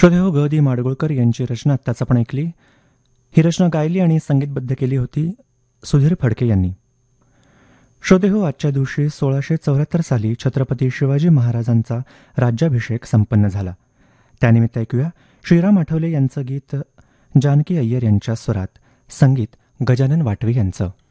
श्रोते ग दी माडगुळकर यांची रचना आत्ताच आपण ऐकली. ही रचना गायली आणि संगीतबद्ध केली होती सुधीर फडके यांनी. श्रोते आजच्या दिवशी 1674 साली छत्रपती शिवाजी महाराजांचा राज्याभिषेक संपन्न झाला. त्यानिमित्त ऐकूया श्रीराम आठवले यांचं गीत जानकी अय्यर यांच्या स्वरात, संगीत गजानन वाटवे यांचं.